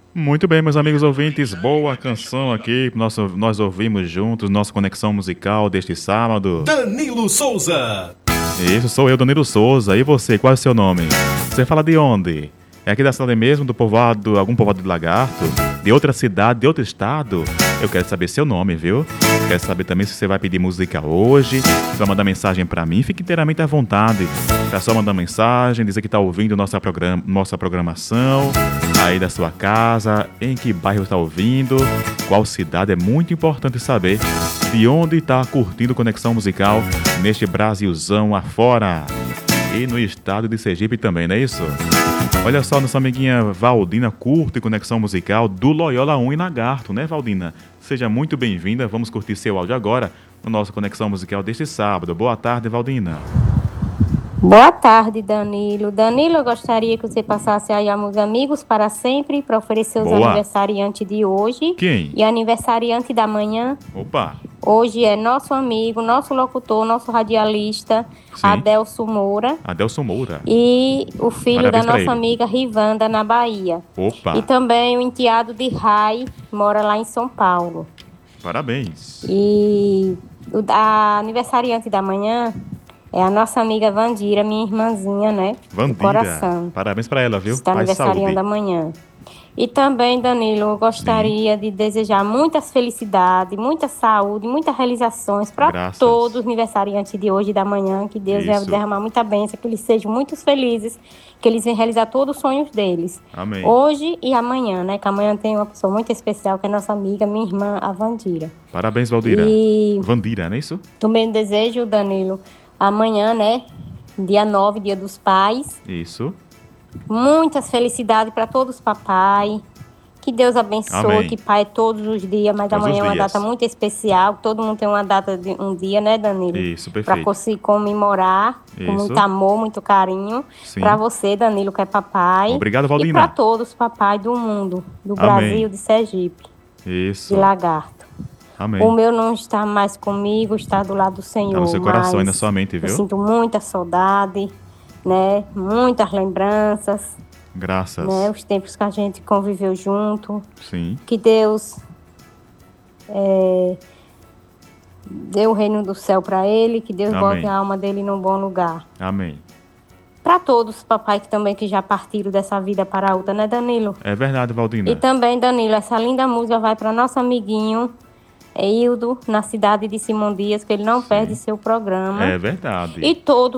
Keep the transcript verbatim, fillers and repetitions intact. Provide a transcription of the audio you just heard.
Muito bem, meus amigos ouvintes, boa canção aqui, nós, nós ouvimos juntos, nossa conexão musical deste sábado. Danilo Souza. Isso, sou eu, Danilo Souza. E você, qual é o seu nome? Você fala de onde? É aqui da cidade mesmo, do povoado, algum povoado de Lagarto? De outra cidade, de outro estado? Eu quero saber seu nome, viu? Quero saber também se você vai pedir música hoje, se vai mandar mensagem pra mim, fique inteiramente à vontade. É só mandar mensagem, dizer que tá ouvindo nossa, program nossa programação, aí da sua casa, em que bairro está ouvindo, qual cidade, é muito importante saber de onde está curtindo Conexão Musical neste Brasilzão afora. E no estado de Sergipe também, não é isso? Olha só, nossa amiguinha Valdina curte Conexão Musical do Loyola um em Lagarto, né, Valdina? Seja muito bem-vinda, vamos curtir seu áudio agora no nosso Conexão Musical deste sábado. Boa tarde, Valdina. Boa tarde, Danilo. Danilo, eu gostaria que você passasse aí a meus amigos para sempre para oferecer os Boa. aniversariantes de hoje. Quem? E aniversariante da manhã. Opa! Hoje é nosso amigo, nosso locutor, nosso radialista, Sim. Adelso Moura. Adelson Moura. E o filho Parabéns da pra nossa ele. amiga Rivanda, na Bahia. Opa! E também o enteado de Rai, mora lá em São Paulo. Parabéns. E o a aniversariante da manhã é a nossa amiga Vandira, minha irmãzinha, né? Do Vandira. coração. Parabéns pra ela, viu? Está Paz e aniversariando saúde. amanhã. E também, Danilo, eu gostaria de desejar muitas felicidades, muita saúde, muitas realizações para Graças. todos os aniversariantes de hoje e da manhã. Que Deus vai Isso. derramar muita bênção, que eles sejam muito felizes, que eles venham realizar todos os sonhos deles. Amém. Hoje e amanhã, né? Que amanhã tem uma pessoa muito especial, que é nossa amiga, minha irmã, a Vandira. Parabéns, Valdira. E Vandira, não é isso? também desejo, Danilo, amanhã, né? Dia nove, dia dos pais. Isso. Muitas felicidades para todos os papai. Que Deus abençoe, Amém. que pai é todos os dias, mas Todos amanhã é os uma dias. data muito especial. Todo mundo tem uma data de um dia, né, Danilo? Isso, Para perfeito. se comemorar com Isso. muito amor, muito carinho. Sim. Para você, Danilo, que é papai. Obrigado, E Valdina. para todos os papai do mundo, do Amém. Brasil, de Sergipe, Isso. de Lagarto. Amém. O meu não está mais comigo, está do lado do Senhor. Tá no seu coração mas e na sua mente, eu viu? sinto muita saudade, né? Muitas lembranças, Graças. né? Os tempos que a gente conviveu junto. Sim. Que Deus é, dê o reino do céu para ele, que Deus Amém. bote a alma dele num bom lugar. Amém. Para todos, papai, que também que já partiram dessa vida para a outra, né, Danilo? É verdade, Valdina. E também, Danilo, essa linda música vai para nosso amiguinho Hildo, na cidade de Simão Dias, que ele não Sim. perde seu programa. É verdade. E todos